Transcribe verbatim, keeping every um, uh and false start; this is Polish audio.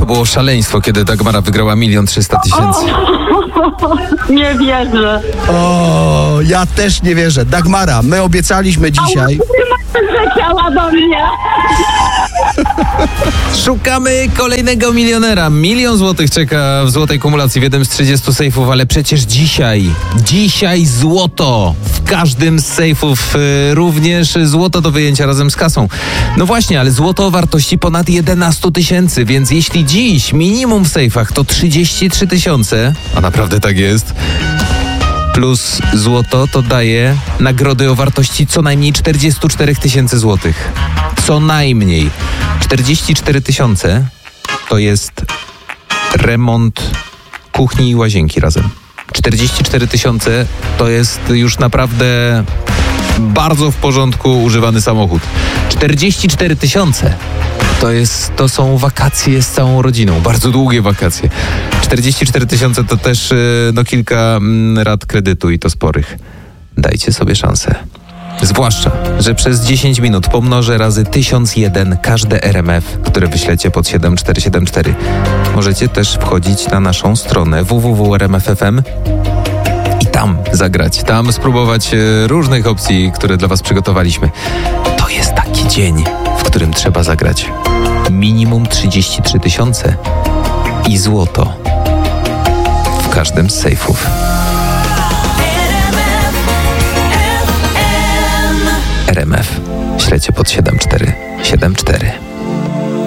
było szaleństwo, kiedy Dagmara wygrała milion trzysta tysięcy. Nie wierzę. O, ja też nie wierzę. Dagmara, my obiecaliśmy dzisiaj... Zleciała do mnie. Szukamy kolejnego milionera. Milion złotych czeka w złotej kumulacji w jednym z trzydziestu sejfów, ale przecież dzisiaj, dzisiaj złoto w każdym z sejfów, y, również złoto do wyjęcia razem z kasą. No właśnie, ale złoto o wartości ponad jedenaście tysięcy, więc jeśli dziś minimum w sejfach to trzydzieści trzy tysiące, a naprawdę tak jest, plus złoto to daje nagrody o wartości co najmniej czterdzieści cztery tysiące złotych. Co najmniej. czterdzieści cztery tysiące to jest remont kuchni i łazienki razem. czterdzieści cztery tysiące to jest już naprawdę bardzo w porządku używany samochód. czterdzieści cztery tysiące to jest, to są wakacje z całą rodziną. Bardzo długie wakacje. czterdzieści cztery tysiące to też no, kilka rat kredytu i to sporych. Dajcie sobie szansę. Zwłaszcza, że przez dziesięć minut pomnożę razy tysiąc jeden każde R M F, które wyślecie pod siedem cztery siedem cztery. Możecie też wchodzić na naszą stronę w w w kropka r m f kropka f m i tam zagrać, tam spróbować różnych opcji, które dla was przygotowaliśmy. To jest taki dzień, w którym trzeba zagrać. Minimum trzydzieści trzy tysiące i złoto w każdym z sejfów. R M F. Śledźcie pod siedem cztery siedem cztery.